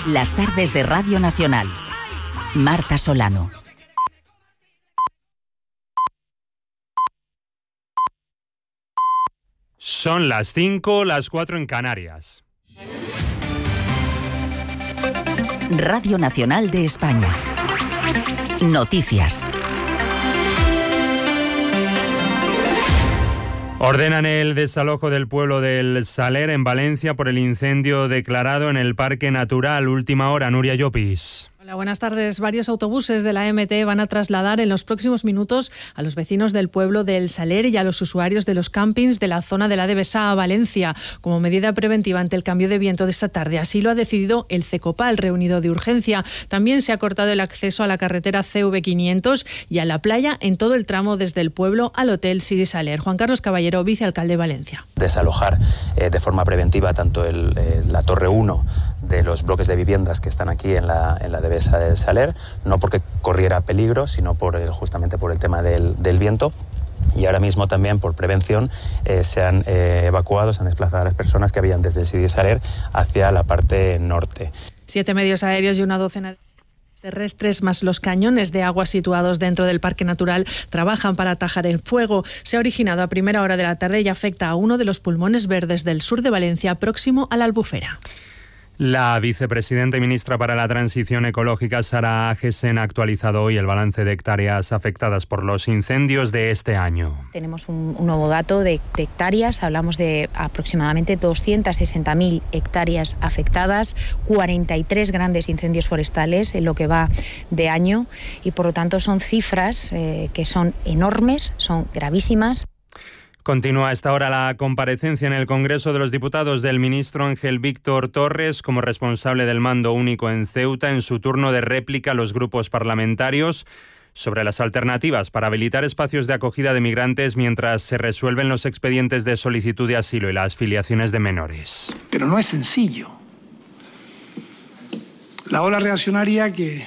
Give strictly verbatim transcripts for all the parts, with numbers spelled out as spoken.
Las tardes de Radio Nacional. Marta Solano. Son las cinco, las cuatro en Canarias. Radio Nacional de España. Noticias. Ordenan el desalojo del pueblo del Saler, en Valencia, por el incendio declarado en el Parque Natural. Última hora, Nuria Llopis. Hola, buenas tardes. Varios autobuses de la M T van a trasladar en los próximos minutos a los vecinos del pueblo del Saler y a los usuarios de los campings de la zona de la Devesa a Valencia, como medida preventiva ante el cambio de viento de esta tarde. Así lo ha decidido el CECOPAL, reunido de urgencia. También se ha cortado el acceso a la carretera C V quinientos y a la playa en todo el tramo desde el pueblo al Hotel Sidi Saler. Juan Carlos Caballero, vicealcalde de Valencia. Desalojar eh, de forma preventiva tanto el, eh, la Torre uno de los bloques de viviendas que están aquí en la, en la Devesa del Saler, no porque corriera peligro, sino por el, justamente por el tema del, del viento. Y ahora mismo también por prevención eh, se han eh, evacuado, se han desplazado a las personas que habían desde el Sidi Saler hacia la parte norte. Siete medios aéreos y una docena de terrestres más los cañones de agua situados dentro del Parque Natural trabajan para atajar el fuego. Se ha originado a primera hora de la tarde y afecta a uno de los pulmones verdes del sur de Valencia, próximo a la Albufera. La vicepresidenta y ministra para la Transición Ecológica, Sara Agesen, ha actualizado hoy el balance de hectáreas afectadas por los incendios de este año. Tenemos un, un nuevo dato de, de hectáreas, hablamos de aproximadamente doscientas sesenta mil hectáreas afectadas, cuarenta y tres grandes incendios forestales en lo que va de año y por lo tanto son cifras eh, que son enormes, son gravísimas. Continúa a esta hora la comparecencia en el Congreso de los Diputados del ministro Ángel Víctor Torres como responsable del mando único en Ceuta. En su turno de réplica a los grupos parlamentarios sobre las alternativas para habilitar espacios de acogida de migrantes mientras se resuelven los expedientes de solicitud de asilo y las filiaciones de menores. Pero no es sencillo. La ola reaccionaria que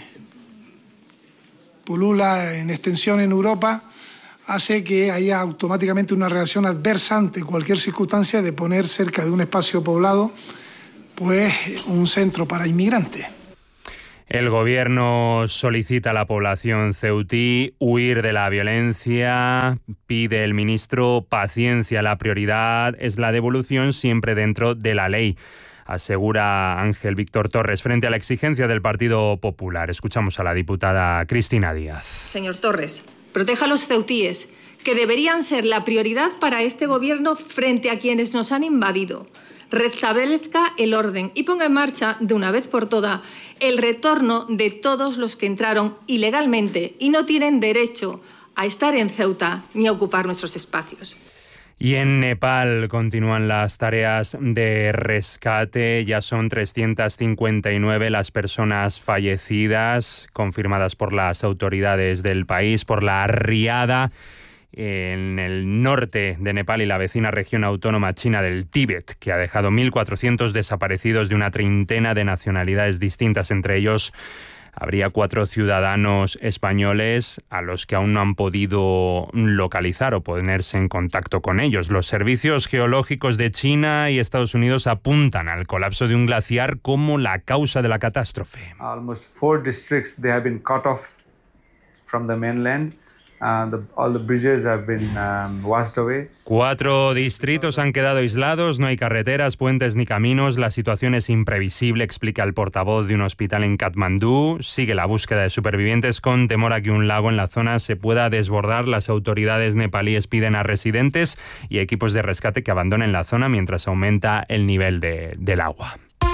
pulula en extensión en Europa hace que haya automáticamente una reacción adversa ante cualquier circunstancia de poner cerca de un espacio poblado pues un centro para inmigrantes. El gobierno solicita a la población ceutí huir de la violencia. Pide el ministro paciencia. La prioridad es la devolución siempre dentro de la ley, asegura Ángel Víctor Torres frente a la exigencia del Partido Popular. Escuchamos a la diputada Cristina Díaz. Señor Torres, proteja a los ceutíes, que deberían ser la prioridad para este gobierno frente a quienes nos han invadido. Restablezca el orden y ponga en marcha, de una vez por todas, el retorno de todos los que entraron ilegalmente y no tienen derecho a estar en Ceuta ni a ocupar nuestros espacios. Y en Nepal continúan las tareas de rescate. Ya son trescientas cincuenta y nueve las personas fallecidas, confirmadas por las autoridades del país, por la riada en el norte de Nepal y la vecina región autónoma china del Tíbet, que ha dejado mil cuatrocientos desaparecidos de una treintena de nacionalidades distintas. Entre ellos habría cuatro ciudadanos españoles a los que aún no han podido localizar o ponerse en contacto con ellos. Los servicios geológicos de China y Estados Unidos apuntan al colapso de un glaciar como la causa de la catástrofe. Almost four districts they have been cut off from the mainland. Uh, the, all the bridges have been um, washed away. Cuatro distritos han quedado aislados, no hay carreteras, puentes ni caminos. La situación es imprevisible, explica el portavoz de un hospital en Katmandú. Sigue la búsqueda de supervivientes con temor a que un lago en la zona se pueda desbordar. Las autoridades nepalíes piden a residentes y equipos de rescate que abandonen la zona mientras aumenta el nivel de, del agua.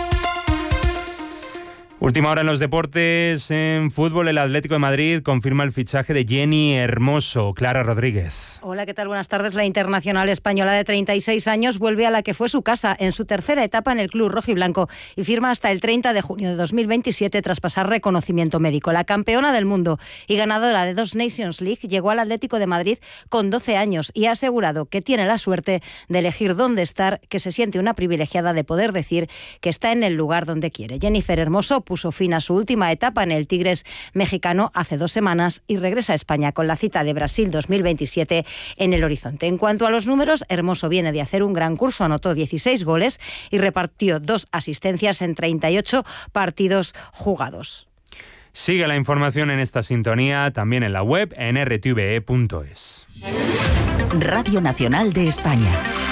Última hora en los deportes. En fútbol, el Atlético de Madrid confirma el fichaje de Jenny Hermoso. Clara Rodríguez. Hola, ¿qué tal? Buenas tardes. La internacional española de treinta y seis años vuelve a la que fue su casa en su tercera etapa en el club rojiblanco y firma hasta el treinta de junio de dos mil veintisiete tras pasar reconocimiento médico. La campeona del mundo y ganadora de dos Nations League llegó al Atlético de Madrid con doce años y ha asegurado que tiene la suerte de elegir dónde estar, que se siente una privilegiada de poder decir que está en el lugar donde quiere. Jennifer Hermoso puso fin a su última etapa en el Tigres mexicano hace dos semanas y regresa a España con la cita de Brasil dos mil veintisiete en el horizonte. En cuanto a los números, Hermoso viene de hacer un gran curso, anotó dieciséis goles y repartió dos asistencias en treinta y ocho partidos jugados. Sigue la información en esta sintonía, también en la web en r t v e punto es. Radio Nacional de España.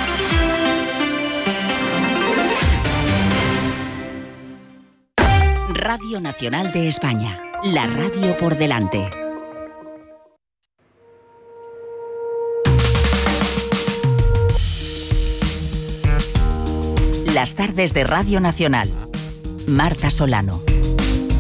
Radio Nacional de España. La radio por delante. Las tardes de Radio Nacional. Marta Solano.